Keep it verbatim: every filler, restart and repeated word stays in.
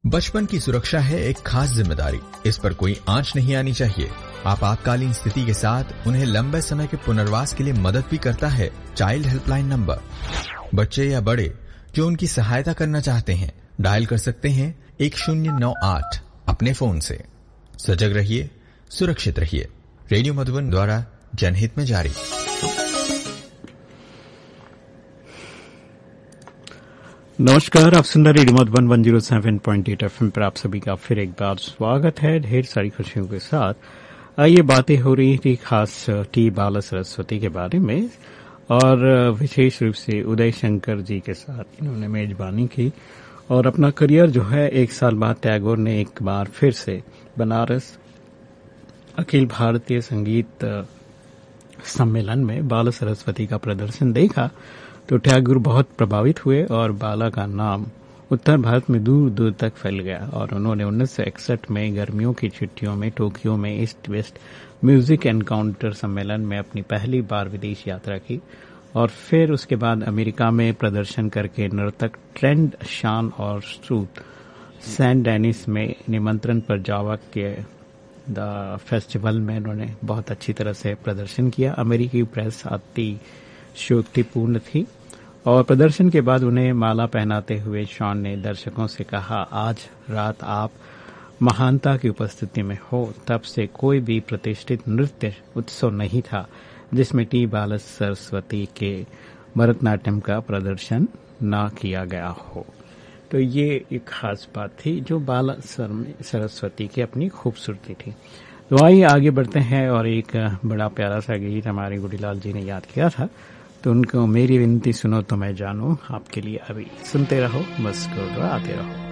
बचपन की सुरक्षा है एक खास जिम्मेदारी। इस पर कोई आंच नहीं आनी चाहिए। आपातकालीन स्थिति के साथ उन्हें लंबे समय के पुनर्वास के लिए मदद भी करता है चाइल्ड हेल्पलाइन नंबर। बच्चे या बड़े जो उनकी सहायता करना चाहते हैं डायल कर सकते हैं एक शून्य नौ आठ अपने फोन से। सजग रहिए, सुरक्षित रहिए। रेडियो मधुबन द्वारा जनहित में जारी। नमस्कार, आप सुन रहे radio Madhuban one zero seven point eight FM पर आप सभी का फिर एक बार स्वागत है ढेर सारी खुशियों के साथ। ये बातें हो रही थी खास टी बाला सरस्वती के बारे में और विशेष रूप से उदय शंकर जी के साथ इन्होंने मेजबानी की और अपना करियर जो है एक साल बाद टैगोर ने एक बार फिर से बनारस अखिल भारतीय संगीत सम्मेलन में बाला सरस्वती का प्रदर्शन देखा तो टैगोर बहुत प्रभावित हुए और बाला का नाम उत्तर भारत में दूर दूर तक फैल गया और उन्होंने उन्नीस सौ इकसठ में गर्मियों की छुट्टियों में टोक्यो में ईस्ट वेस्ट म्यूजिक एनकाउंटर सम्मेलन में अपनी पहली बार विदेश यात्रा की और फिर उसके बाद अमेरिका में प्रदर्शन करके नर्तक ट्रेंड शान और श्रुत सैन डेनिस में निमंत्रण पर जावा के द फेस्टिवल में उन्होंने बहुत अच्छी तरह से प्रदर्शन किया। अमेरिकी प्रेस अति शोक्तिपूर्ण थी और प्रदर्शन के बाद उन्हें माला पहनाते हुए शॉन ने दर्शकों से कहा, आज रात आप महानता की उपस्थिति में हो। तब से कोई भी प्रतिष्ठित नृत्य उत्सव नहीं था जिसमें टी बाला सरस्वती के भरतनाट्यम का प्रदर्शन न किया गया हो। तो ये एक खास बात थी जो बाला सरस्वती की अपनी खूबसूरती थी। तो आइए आगे बढ़ते हैं और एक बड़ा प्यारा सा गीत हमारे गुड़ीलाल जी ने याद किया था तो उनको मेरी विनती सुनो तो मैं जानूं आपके लिए अभी सुनते रहो, मुस्कुराते रहो।